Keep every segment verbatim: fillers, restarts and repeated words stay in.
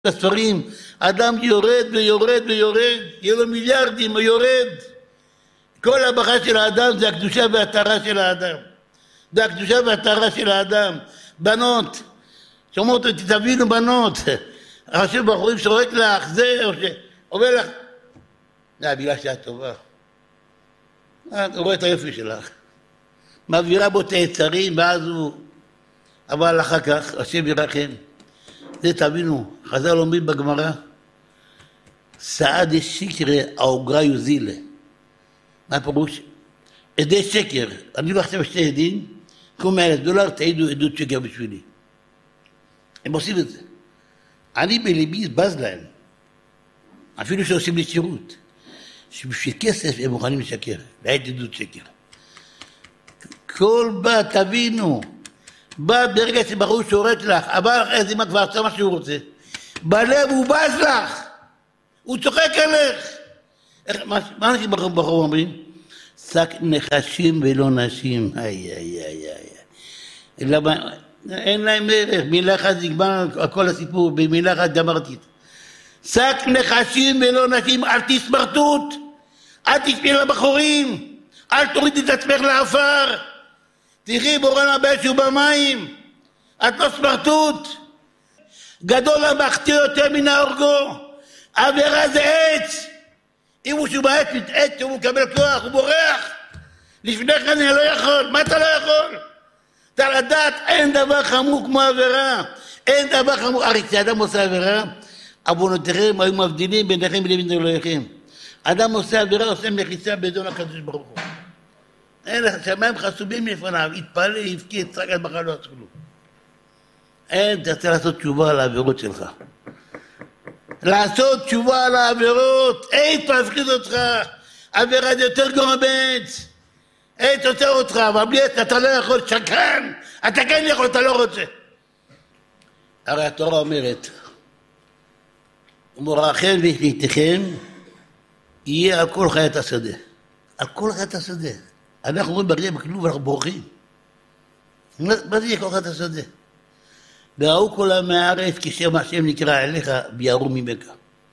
הספרים, אדם יורד ויורד ויורד, יהיה לו מיליארדים, הוא יורד. כל הברכה של האדם זה הקדושה והטהרה של האדם. זה הקדושה והטהרה של האדם. בנות, שאומרות, תבינו בנות, הרשב בחורים שורק לך, זה, או שאומר לך, זה בגלל שאת טובה. הוא רואה את היופי שלך. מעבירה בו את היצרים, ואז הוא... אבל אחר כך, השם ירחם. זה תבינו, חז"ל אומרים בגמרא, סעד שקר האוגרה יוזילה. מה הפירוש? עדי שקר. אני לא עכשיו שתי עדים, כמו מאה אלף דולר, תעידו עדות שקר בשבילי. הם עושים את זה. אני בליבי בז להם. אפילו שעושים לי שירות. שבשביל כסף הם מוכנים לשקר, להעיד עדות שקר. כל בא, תבינו, בא ברגע שברור שורק לך, אבל איזה מה כבר עשה מה שהוא רוצה. בלב הוא בז לך, הוא צוחק עליך. מה אנשים בחור אומרים? שק נחשים ולא נשים, איי איי איי איי. למה, אין להם ערך, מילה אחת נגמר כל הסיפור, במילה אחת גמרתי. שק נחשים ולא נשים, אל תסמרטוט, אל תשפיע לבחורים, אל תוריד את עצמך לעפר. תראי בורא נבא שהוא במים, את לא סמרטוט. גדול המחטיא יותר מן ההורגו, עבירה זה עץ. אם הוא שהוא בעץ מתעץ, הוא מקבל כוח, הוא בורח. לפני כן אני לא יכול, מה אתה לא יכול? אתה לדעת, אין דבר חמור כמו עבירה. אין דבר חמור, הרי כשאדם עושה עבירה, עוונותיכם היו מבדילים ביניכם לבין אלוהיכם. אדם עושה עבירה, עושה מחיצה באדון הקדוש ברוך הוא. אין לך, שמיים חסומים לפניו, יתפעל, יבכה, יצחק עד מחר לא עשו לו. אין, אתה צריך לעשות תשובה על העבירות שלך. לעשות תשובה על העבירות, עץ מפחיד אותך, עבירה זה יותר גרוע בעץ. עץ עוצר אותך, אבל בלי עץ אתה לא יכול, שקרן, אתה כן יכול, אתה לא רוצה. הרי התורה אומרת, ומוראכם והחליטכם, יהיה על כל חיית השדה. על כל חיית השדה. אנחנו רואים ברגע בכלוב ואנחנו בורחים. מה זה יהיה כל חיית השדה? והראו כל העם מהארץ כשם השם נקרא אליך ויראו ממך.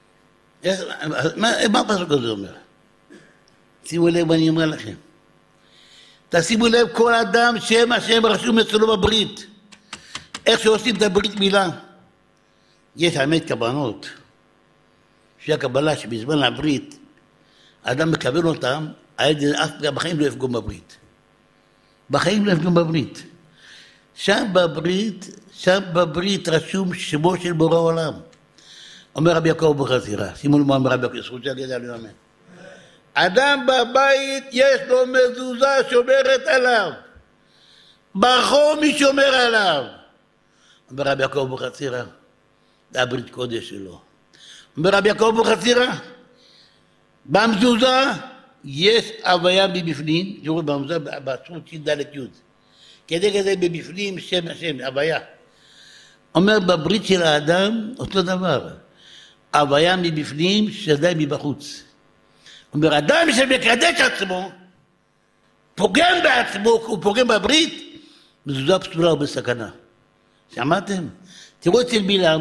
מה הפסוק הזה אומר? שימו לב מה אני אומר לכם. תשימו לב כל אדם שם השם רשום אצלו בברית. איך שעושים את הברית מילה. יש האמת כוונות. שהקבלה שבזמן הברית האדם מקבל אותם, אף בחיים לא יפגום בברית. בחיים לא יפגום בברית. שם בברית, שם בברית רשום שמו של בורא עולם. אומר רבי יעקב אבוחצירא, שימו למה אומר רבי יעקב, זכות שיגיד עליו אמן. אדם בבית יש לו מזוזה שומרת עליו. ברחוב מי שומר עליו. אומר רבי יעקב אבוחצירא, זה הברית קודש שלו. אומר רבי יעקב אבוחצירא, במזוזה יש הוויה מבפנים, שאומרים במזוזה בעצרות ש"ד י' כדי כזה בבפנים שם השם, הוויה. אומר בברית של האדם אותו דבר, הוויה מבפנים שדי מבחוץ. אומר אדם שמקדש עצמו, פוגם בעצמו, הוא פוגם בברית, מזוזה פסולה ובסכנה. שמעתם? תראו אצל בלעם,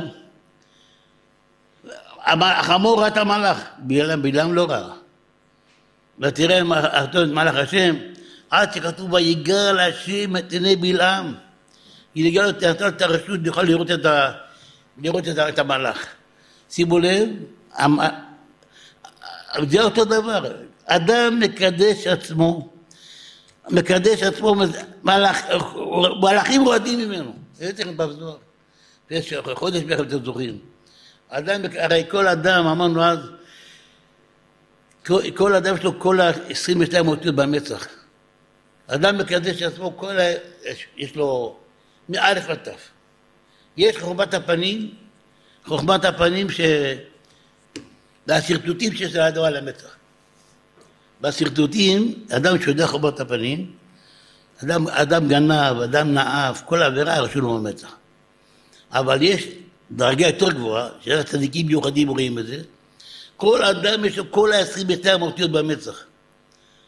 החמור ראה את המלאך, בלעם, בלעם לא ראה. ותראה מלאך השם, עד שכתוב ויגאל השם את עיני בלעם. יגאל את הרשות, יוכל לראות את, ה, לראות את, את המלאך. שימו לב, זה אותו דבר. אדם מקדש עצמו, מקדש עצמו, מלאך, מלאכים רועדים ממנו. זה צריך בזוהר. יש חודש בכלל אתם זוכרים. אדם, הרי כל אדם, אמרנו אז, כל, כל אדם שלו כל ה-עשרים ושתיים אותיות במצח. אדם מקדש עצמו, כל ה... יש, יש לו מאלף לטף. יש חוכמת הפנים, חוכמת הפנים ש... והשרטוטים שיש לאדם על המצח. בשרטוטים, אדם שיודע חוכמת הפנים, אדם, אדם גנב, אדם נאף, כל העבירה רשום לו במצח. אבל יש דרגה יותר גבוהה, שהצדיקים מיוחדים רואים את זה, כל אדם יש לו כל ה-עשרים ושתיים אותיות במצח.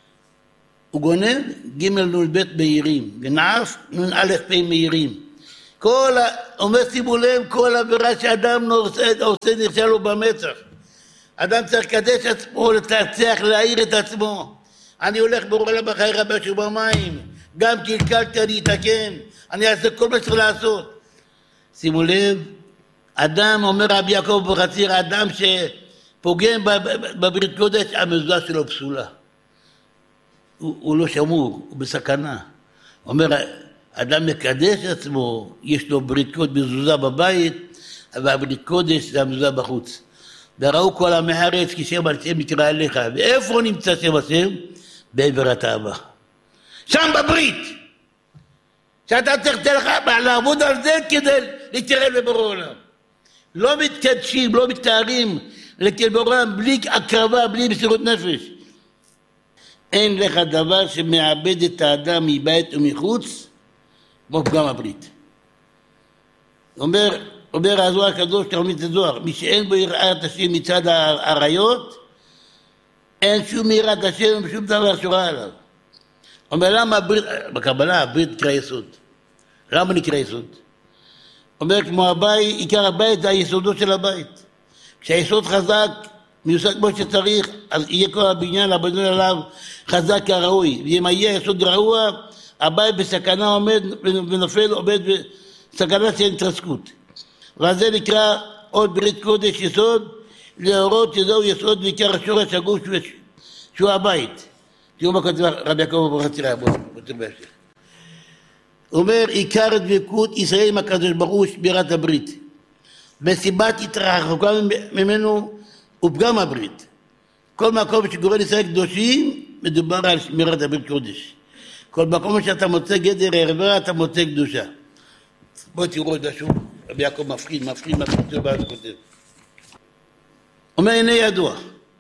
הוא גונב ג' נ' ב' מהירים, ונעף נ' א' פ' מהירים. כל, אומר שימו לב, כל עבירה שאדם עושה, עושה נרשע לו במצח. אדם צריך לקדש עצמו, לתרצח, להעיר את עצמו. אני הולך ברור בחיי רבי שהוא במים, גם קלקלתי, אני אתקן, אני אעשה כל מה שצריך לעשות. שימו לב, אדם, אומר רבי יעקב אבוחצירא, אדם שפוגם בברית קודש, המזוזה שלו פסולה. הוא, הוא לא שמור, הוא בסכנה. אומר, אדם מקדש עצמו, יש לו ברית קודש מזוזה בבית, והברית קודש זה המזוזה בחוץ. וראו כל עמי הארץ כי שם השם יקרא אליך. ואיפה נמצא שם השם? בעבר התאווה. שם בברית. שאתה צריך לעבוד על זה כדי להתקרב לבורא עולם. לא מתקדשים, לא מתארים לבורא עולם בלי הקרבה, בלי מסירות נפש. אין לך דבר שמאבד את האדם מבית ומחוץ, כמו פגם הברית. אומר, אומר הזוהר הקדוש, תלמיד הזוהר, מי שאין בו יראת השם מצד העריות, אין שום יראת השם ושום דבר שורה עליו. אומר, למה הברית, בקבלה הברית נקרא יסוד. למה נקרא יסוד? אומר, כמו הבית, עיקר הבית זה היסודות של הבית. כשהיסוד חזק, מיוסד כמו שצריך, אז יהיה כל הבניין, הבניין עליו חזק כראוי. ואם יהיה יסוד רעוע, הבית בסכנה עומד ונופל, עומד בסכנה של התרסקות. וזה נקרא עוד ברית קודש יסוד, להורות שזהו יסוד ועיקר השורש הגוף שהוא הבית. תראו מה כותב רבי יעקב אבוחצירא, בואו, בואו בהמשך. הוא אומר, עיקר דבקות ישראל עם הקדוש ברוך הוא שמירת הברית. בסיבת התרחקה ממנו הוא פגם הברית. כל מקום שקורא לישראל קדושים, מדובר על שמירת הברית קודש. כל מקום שאתה מוצא גדר ערווה, אתה מוצא קדושה. בואו תראו את זה שוב, רבי יעקב מפחיד, מפחיד, מפחיד, זה בא וכותב. אומר, הנה ידוע.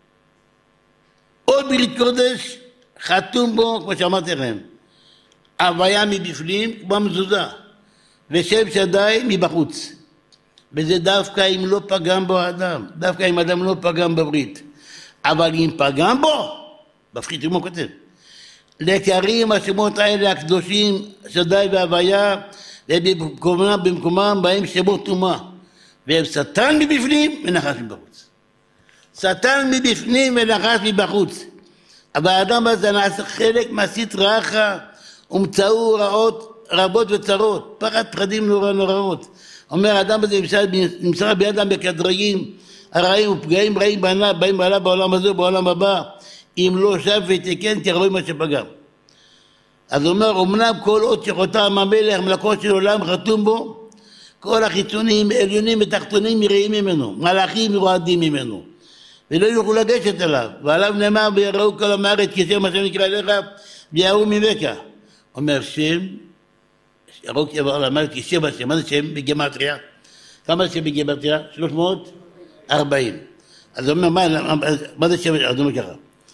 עוד ברית קודש, חתום בו, כמו שאמרתי לכם, הוויה מבפנים, כמו המזוזה, ושם שדי מבחוץ. וזה דווקא אם לא פגם בו האדם, דווקא אם אדם לא פגם בברית. אבל אם פגם בו, מפחיד, כמו כותב, לקרים השמות האלה הקדושים, שדי והוויה, ובמקומם, במקומם בהם שמות טומאה. והם שטן מבפנים ונחש מבחוץ. שטן מבפנים ונחש מבחוץ. אבל האדם הזה נעשה חלק מהסטרא אחרא, ומצאו רעות רבות וצרות, פחד פחדים נורא נוראות. אומר האדם הזה נמצא בידם בקדריים הרעים ופגעים רעים באים בעלה בעולם הזה ובעולם הבא, אם לא שב ותקן תראה מה שפגם. אז הוא אומר, אמנם כל עוד שחותם המלך מלכות של עולם חתום בו, כל החיצונים, עליונים ותחתונים יראים ממנו, מלאכים ירועדים ממנו, ולא יוכלו לגשת אליו, ועליו נאמר ויראו כל עם הארץ כי שם השם נקרא אליך ויראו ממך. אומר שם, ירוק יבוא למד כי שם השם, מה זה שם בגימטריה? כמה זה שם בגימטריה? שלוש מאות ארבעים. אז הוא אומר, מה, מה זה שם? אז הוא אומר ככה.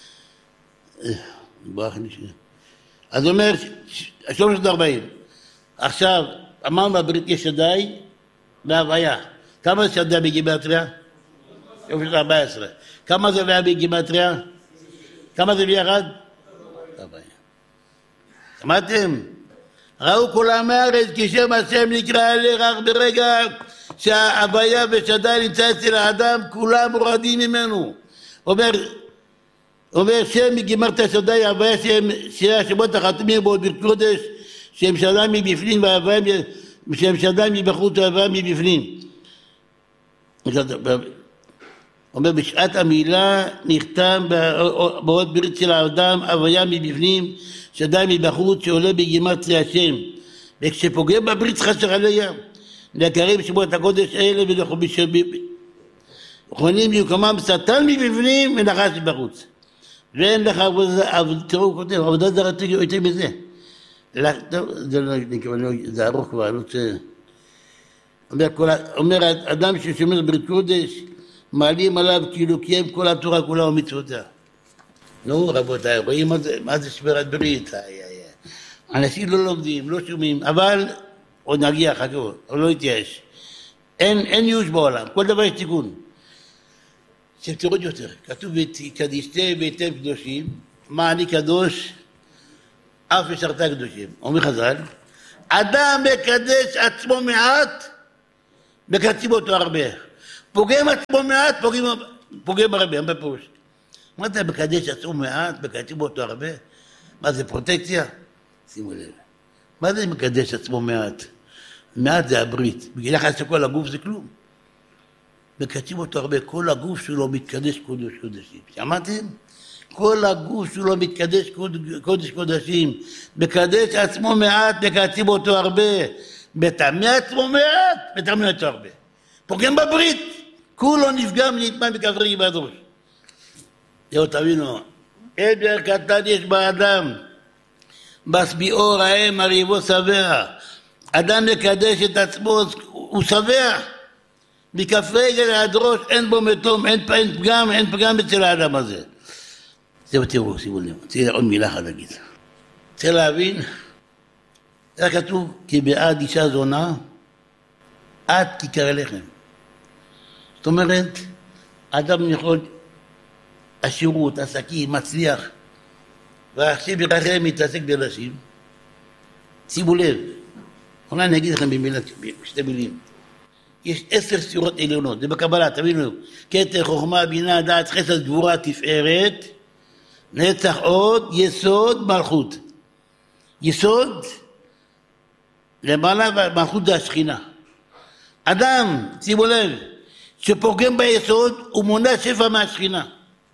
ברח לי שנייה. אז הוא אומר, שלוש מאות ארבעים. עכשיו, אמרנו בברית יש שדי והוויה. כמה זה שדי בגימטריה? שלוש מאות ארבע עשרה. כמה זה הוויה בגימטריה? כמה זה ביחד? ארבעים. שמעתם? ראו כולם הארץ כי שם השם נקרא אליך, אך ברגע שההוויה ושדי נמצא אצל האדם, כולם מורדים ממנו. אומר, אומר שם מגימרת שדי, ההוויה שהשמות החתומים בו בקודש, שם שדי מבפנים וההוויה, שם שדי מבחוץ וההוויה מבפנים. אומר, בשעת המילה נחתם באות ברית של האדם, הוויה מבפנים, שדי מבחוץ שעולה בגימטריה השם. וכשפוגם בברית חסר עליה, להקריב שמות הקודש האלה ולכו בשביל. וכונים במקומם שטן מבפנים ונחש מבחוץ. ואין לך עבודה, תראו, הוא כותב, עבודה זרה יותר מזה. זה ארוך כבר, לא רוצה. אומר, אדם ששומר ברית קודש, מעלים עליו כאילו קיים כל התורה כולה ומצוותיה. נו רבותיי, רואים מה זה שמירת ברית, אנשים לא לומדים, לא שומעים, אבל עוד נגיע חכו, אבל לא יתייאש. אין ייאוש בעולם, כל דבר יש תיקון. שתראו יותר, כתוב קדישתם ואתם קדושים, מה אני קדוש, אף ושרתה קדושים. אומר חז"ל, אדם מקדש עצמו מעט, מקדשים אותו הרבה. פוגם עצמו מעט, פוגם, פוגם הרבה, הרבה פירוש. מה אתה מקדש עצמו מעט, מקדשים אותו הרבה? מה זה פרוטקציה? שימו לב. מה זה מקדש עצמו מעט? מעט זה הברית. בגלל יחס לכל הגוף זה כלום. מקדשים אותו הרבה, כל הגוף שלו מתקדש קודש קודשים. שמעתם? כל הגוף שלו מתקדש קודש קודשים. מקדש עצמו מעט, מקדשים אותו הרבה. מטמא עצמו מעט, מטמא אותו הרבה. פוגם בברית. כולו נפגע ונטמא בכברי בדרוש. זהו תבינו. עדר קטן יש באדם. בשביעו ראה מרהיבו שבע. אדם מקדש את עצמו, הוא שבע. מכף רגל עד ראש אין בו מתום, אין, אין פגם, אין פגם אצל האדם הזה. זהו תראו, שימו לב, רוצה עוד מילה אחת להגיד. רוצה להבין, זה כתוב, כי בעד אישה זונה, עד כיכר לחם. זאת אומרת, אדם יכול, השירות, עסקים, מצליח, ועכשיו ירחם מתעסק בנשים. שימו לב, אולי אני אגיד לכם במילה, בשתי מילים. יש עשר ספירות עליונות, זה בקבלה, תבינו, כתר, חוכמה, בינה, דעת, חסד, גבורה, תפארת, נצח עוד, יסוד, מלכות. יסוד, למעלה, מלכות זה השכינה. אדם, שימו לב, שפוגם ביסוד, הוא מונע שפע מהשכינה.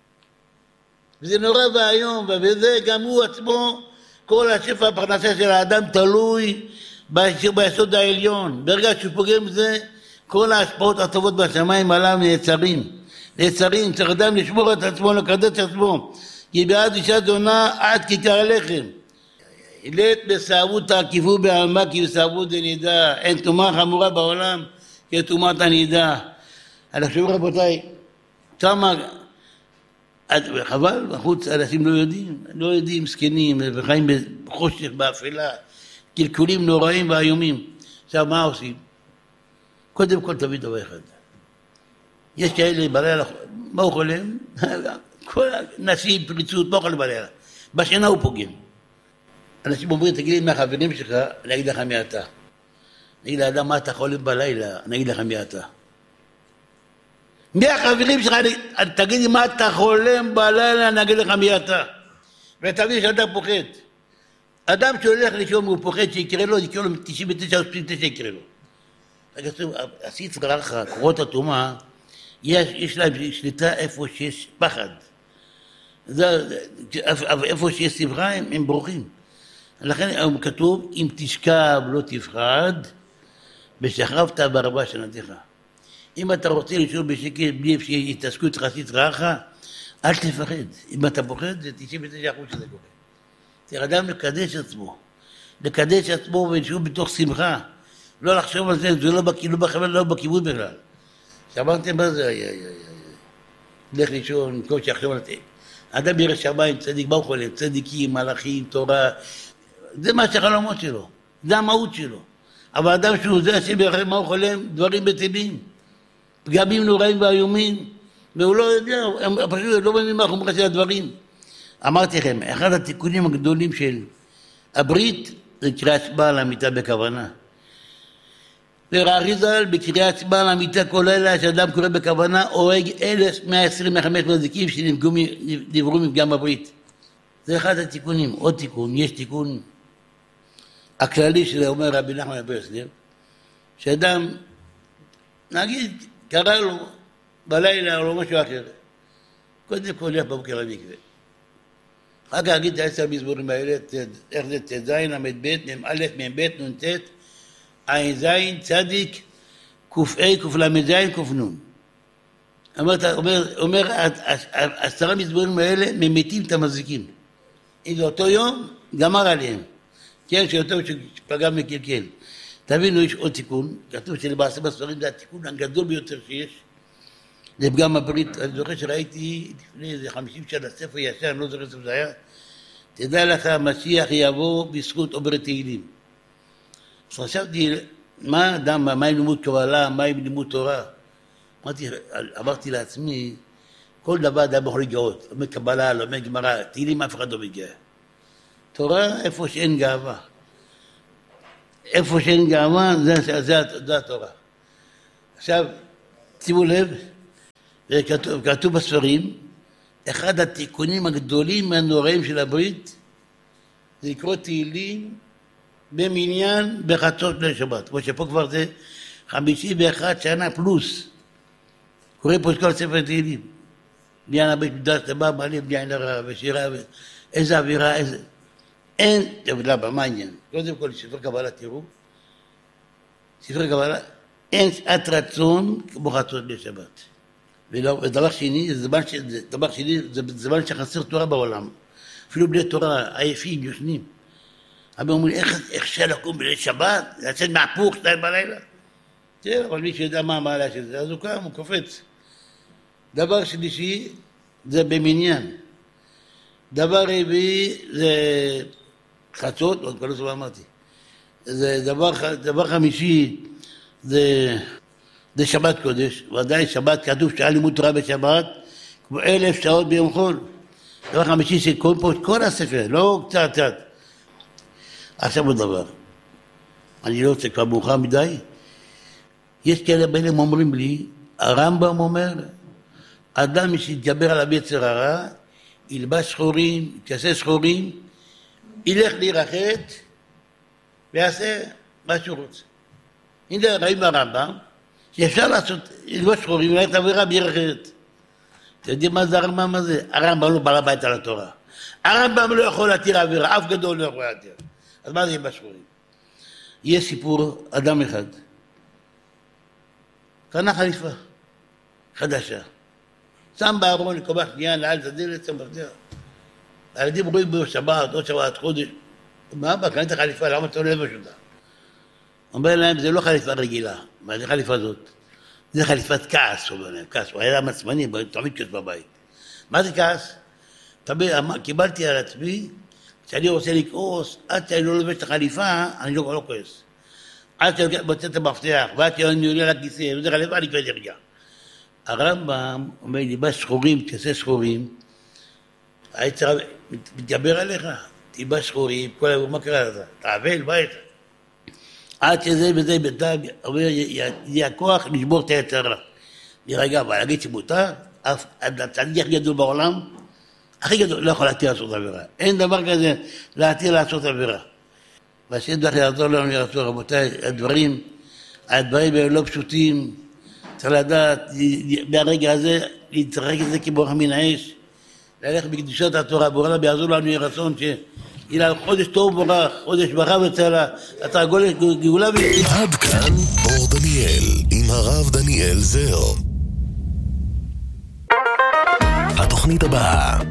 וזה נורא והיום, וזה גם הוא עצמו, כל השפע הפרנסה של האדם תלוי ביסוד העליון. ברגע שהוא פוגם בזה, כל ההשפעות הטובות בשמיים עליו נעצרים. נעצרים, צריך אדם לשמור את עצמו, לקדש את עצמו. כי בעד אישה זונה עד כיכר הלחם. הילת בסעבות תעקיפו בעלמה כי בסעבות דנידה. אין תומה חמורה בעולם כתומת הנידה. אני חושב רבותיי, כמה, חבל, בחוץ אנשים לא יודעים, לא יודעים, זקנים, וחיים בחושך, באפלה, קלקולים נוראים ואיומים. עכשיו מה עושים? קודם כל תביא דבר אחד. יש כאלה בלילה, מה הוא חולם? כל נשיא, פריצות, מה הוא חולם בלילה? בשינה הוא פוגם. אנשים אומרים, תגיד לי מהחברים שלך, אני אגיד לך מי אתה. אני אגיד לאדם, מה אתה חולם בלילה? אני אגיד לך מי אתה. מי החברים שלך, תגיד לי מה אתה חולם בלילה, אני אגיד לך מי אתה. ותבין שאדם פוחד. אדם שהולך לישון הוא פוחד שיקרה לו, יקרה לו תשעים ותשע או תשעים ותשע יקרה לו. הסטרא אחרא, קורות הטומאה, יש, יש להם שליטה איפה שיש פחד. זה, איפה שיש שמחה הם, הם בורחים. לכן כתוב, אם תשכב לא תפחד, ושכבת בערבה שנתך. אם אתה רוצה לישון בשקט בלי שיתעסקו איתך סטרא אחרא, אל תפחד. אם אתה פוחד, זה תשעים ותשע אחוז שזה קורה. צריך אדם לקדש עצמו. לקדש עצמו ולשוב בתוך שמחה. לא לחשוב על זה, זה לא בכיוון, לא בכיוון בכלל. שמעתם מה זה? לך לישון, במקום שיחשוב על זה. אדם ירא שמיים, צדיק, מה הוא חולם? צדיקים, מלאכים, תורה. זה מה שהחלומות שלו. זה המהות שלו. אבל אדם שהוא זה השם ירחם, מה הוא חולם? דברים בטלים. פגמים נוראים ואיומים. והוא לא יודע, הם פשוט לא מבינים מה חומרה של הדברים. אמרתי לכם, אחד התיקונים הגדולים של הברית, זה קריאת שמע על המיטה בכוונה. והאריז"ל בקריאת שמע על המיטה כל לילה שאדם קורא בכוונה הורג אלף מאה עשרים וחמש מזיקים שנבראו מפגם הברית. זה אחד התיקונים. עוד תיקון, יש תיקון הכללי שזה אומר רבי נחמן מברסלב, שאדם, נגיד, קרא לו בלילה או משהו אחר, קודם כל ילך בבוקר למקווה. אחר כך אגיד את העשר מזמורים האלה, איך זה ט"ז, ל"ב, מ"א, מ"ב, נ"ט, ע"ז, צדיק, ק"ה, קל"ז, ק"נ. אומר, אומר, אומר, עשרה מזמורים האלה ממיתים את המזיקים. אם זה אותו יום, גמר עליהם. כן, שאותו שפגם מקלקל. תבינו, יש עוד תיקון, כתוב שלמעשה בספרים זה התיקון הגדול ביותר שיש, לפגם הברית. אני זוכר שראיתי לפני איזה חמישים שנה ספר ישר, אני לא זוכר ספר זה היה, תדע לך, המשיח יבוא בזכות עוברי תהילים. אז חשבתי, מה אדם, מה עם לימוד קבלה, מה עם לימוד תורה? אמרתי, אמרתי לעצמי, כל דבר אדם יכול לגאות, לומד קבלה, לומד גמרא, תהילים אף אחד לא מגיע. תורה איפה שאין גאווה. איפה שאין גאווה, זה, זה, זה, זה התורה. עכשיו, שימו לב, כתוב, כתוב בספרים, אחד התיקונים הגדולים מהנוראים של הברית, זה לקרוא תהילים במניין בחצות ליל שבת. כמו שפה כבר זה חמישים ואחת שנה פלוס. קורא פה את כל ספר תהילים. בניין הבית מקדש, דבר מעלה בניין הרע ושירה, איזה אווירה, איזה... אין, למה, מה העניין? קודם כל, ספר קבלה, תראו. ספר קבלה, אין שעת רצון כמו חצות ליל שבת. ודבר שני, זה זמן, דבר שני, זה זמן שחסר תורה בעולם. אפילו בלי תורה, עייפים, יושנים. אבל אומרים, איך אפשר לקום בליל שבת? לצאת מהפוך, שתיים בלילה? תראה, אבל מי שיודע מה המעלה של זה, אז הוא קם, הוא קופץ. דבר שלישי, זה במניין. דבר רביעי, זה חצות, עוד כל הזמן אמרתי. זה דבר, דבר חמישי, זה, זה שבת קודש. ודאי שבת כתוב שעה לימוד תורה בשבת, כמו אלף שעות ביום חול. דבר חמישי שקוראים פה את כל הספר, לא קצת קצת. עכשיו עוד דבר, אני לא רוצה כבר מאוחר מדי, יש כאלה בין הם אומרים לי, הרמב"ם אומר, אדם שיתגבר על יצר הרע, ילבש שחורים, יתכסה שחורים, ילך להירחץ, ויעשה מה שהוא רוצה. הנה ראים ברמב"ם, שאפשר לעשות, ילבש שחורים, וללכת עבירה בירחץ. אתם יודעים מה זה הרמב"ם הזה? הרמב"ם לא בא לבית על התורה. הרמב"ם לא יכול להתיר עבירה, אף גדול לא יכול להתיר. אז מה זה ילבש שחורים? יש סיפור, אדם אחד, קנה חליפה חדשה, שם בארון, לקומה שנייה, נעל את הדלת, שם בחדיה. הילדים רואים בשבת, עוד שבת, חודש. מה אבא, קנית חליפה, למה אתה לא לבש אותה? אומר להם, זה לא חליפה רגילה. מה זה חליפה זאת? זה חליפת כעס, אומר להם, כעס. הוא היה מצמני, תמיד כעס בבית. מה זה כעס? קיבלתי על עצמי, שאני רוצה לכעוס, עד שאני לא לובש את החליפה, אני לא, לא כועס. עד שאני מוצא את המפתח, ועד שאני עולה על הכיסא, וזה חליפה, אני כבר נרגע. הרמב"ם אומר לי, בא שחורים, תעשה שחורים, היצר מתגבר עליך, תיבא שחורים, כל היום, מה קרה לזה? תעבל, בית. עד שזה וזה בינתיים, אומר, יהיה הכוח לשבור את היצר. נרגע, אבל להגיד שמותר, אף הצדיק הכי גדול בעולם, הכי גדול, לא יכול להתיר לעשות עבירה. אין דבר כזה להתיר לעשות עבירה. והשם דרך יעזור לנו יעזור, רבותיי, הדברים, הדברים הם לא פשוטים, צריך לדעת, מהרגע הזה, להתרחק את זה כבורח מן האש, ללכת בקדושת התורה, בורא ביעזור לנו יהיה רצון שיהיה לנו חודש טוב וברך, חודש ברכה וצלה, התרגולת גאולה ו... עד כאן אור דניאל, עם הרב דניאל זר. התוכנית הבאה